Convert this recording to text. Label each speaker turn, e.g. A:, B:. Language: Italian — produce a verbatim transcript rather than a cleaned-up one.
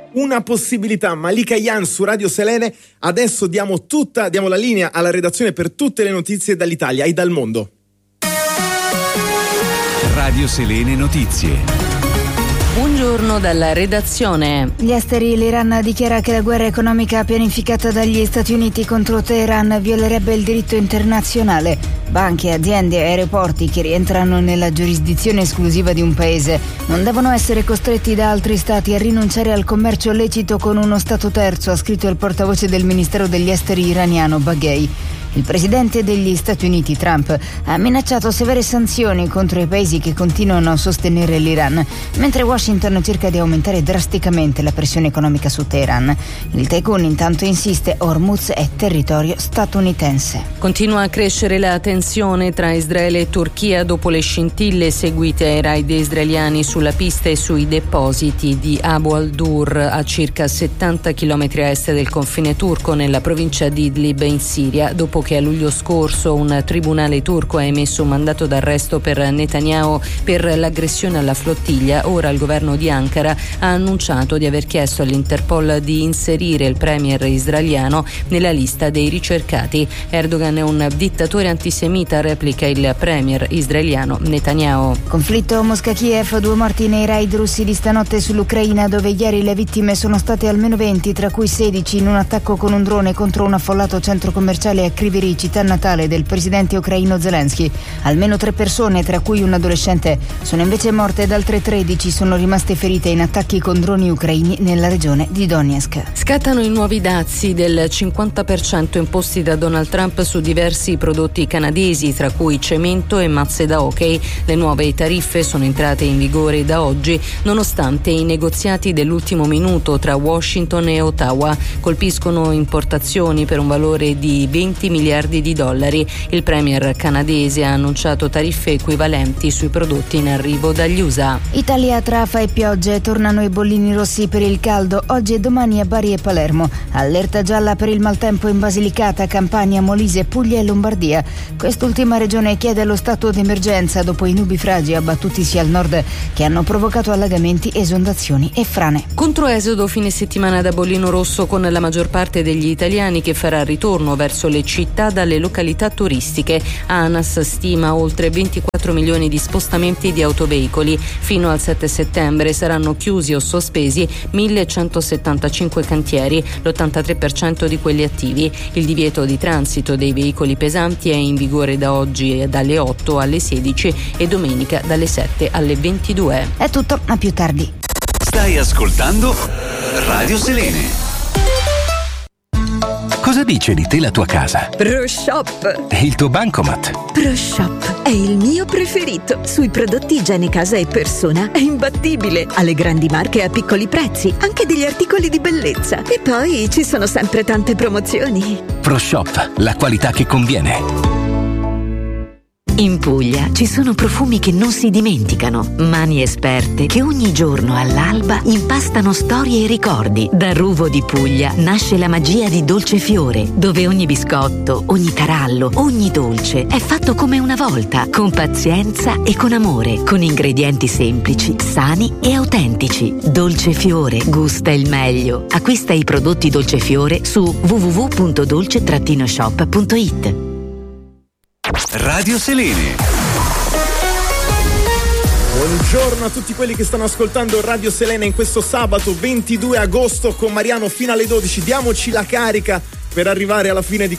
A: una possibilità. Malika Yan su Radio Selene. Adesso diamo tutta, diamo la linea alla redazione per tutte le notizie dall'Italia e dal mondo.
B: Radio Selene Notizie.
C: Buongiorno dalla redazione.
D: Gli esteri, l'Iran dichiara che la guerra economica pianificata dagli Stati Uniti contro Teheran violerebbe il diritto internazionale. Banche, aziende e aeroporti che rientrano nella giurisdizione esclusiva di un paese non devono essere costretti da altri stati a rinunciare al commercio lecito con uno stato terzo, ha scritto il portavoce del Ministero degli Esteri iraniano Baghei. Il presidente degli Stati Uniti, Trump, ha minacciato severe sanzioni contro i paesi che continuano a sostenere l'Iran, mentre Washington cerca di aumentare drasticamente la pressione economica su Teheran. Il tycoon intanto insiste: Hormuz è territorio statunitense.
C: Continua a crescere la tensione tra Israele e Turchia dopo le scintille seguite ai raid israeliani sulla pista e sui depositi di Abu al-Dur, a circa settanta chilometri a est del confine turco, nella provincia di Idlib in Siria, dopo che a luglio scorso un tribunale turco ha emesso un mandato d'arresto per Netanyahu per l'aggressione alla flottiglia. Ora il governo di Ankara ha annunciato di aver chiesto all'Interpol di inserire il premier israeliano nella lista dei ricercati. Erdogan è un dittatore antisemita, replica il premier israeliano Netanyahu.
D: Conflitto Mosca-Kiev, due morti nei raid russi di stanotte sull'Ucraina, dove ieri le vittime sono state almeno venti, tra cui sedici in un attacco con un drone contro un affollato centro commerciale a Kryvyi, città natale del presidente ucraino Zelensky. Almeno tre persone, tra cui un adolescente, sono invece morte ed altre tredici sono rimaste ferite in attacchi con droni ucraini nella regione di Donetsk.
C: Scattano i nuovi dazi del cinquanta per cento imposti da Donald Trump su diversi prodotti canadesi, tra cui cemento e mazze da hockey. Le nuove tariffe sono entrate in vigore da oggi, nonostante i negoziati dell'ultimo minuto tra Washington e Ottawa colpiscono importazioni per un valore di venti miliardi di dollari. Il premier canadese ha annunciato tariffe equivalenti sui prodotti in arrivo dagli U S A.
D: Italia, trafa e piogge, tornano i bollini rossi per il caldo oggi e domani a Bari e Palermo. Allerta gialla per il maltempo in Basilicata, Campania, Molise, Puglia e Lombardia. Quest'ultima regione chiede lo stato d'emergenza dopo i nubifragi abbattutisi al nord che hanno provocato allagamenti, esondazioni e frane.
C: Controesodo fine settimana da bollino rosso, con la maggior parte degli italiani che farà ritorno verso le città dalle località turistiche. ANAS stima oltre ventiquattro milioni di spostamenti di autoveicoli. Fino al sette settembre saranno chiusi o sospesi millecentosettantacinque cantieri, l'ottantatré per cento di quelli attivi. Il divieto di transito dei veicoli pesanti è in vigore da oggi dalle otto alle sedici e domenica dalle sette alle ventidue.
D: È tutto, a più tardi.
B: Stai ascoltando Radio Selene. Cosa dice di te la tua casa?
E: ProShop.
B: E il tuo bancomat?
E: ProShop è il mio preferito. Sui prodotti igiene casa e persona è imbattibile. Ha le grandi marche a piccoli prezzi, anche degli articoli di bellezza. E poi ci sono sempre tante promozioni.
B: ProShop, la qualità che conviene.
F: In Puglia ci sono profumi che non si dimenticano, mani esperte che ogni giorno all'alba impastano storie e ricordi. Da Ruvo di Puglia nasce la magia di Dolce Fiore, dove ogni biscotto, ogni tarallo, ogni dolce è fatto come una volta, con pazienza e con amore, con ingredienti semplici, sani e autentici. Dolce Fiore gusta il meglio. Acquista i prodotti Dolce Fiore su w w w punto dolce shop punto i t.
B: Radio Selene.
A: Buongiorno a tutti quelli che stanno ascoltando Radio Selene in questo sabato ventidue agosto con Mariano fino alle dodici. Diamoci la carica per arrivare alla fine di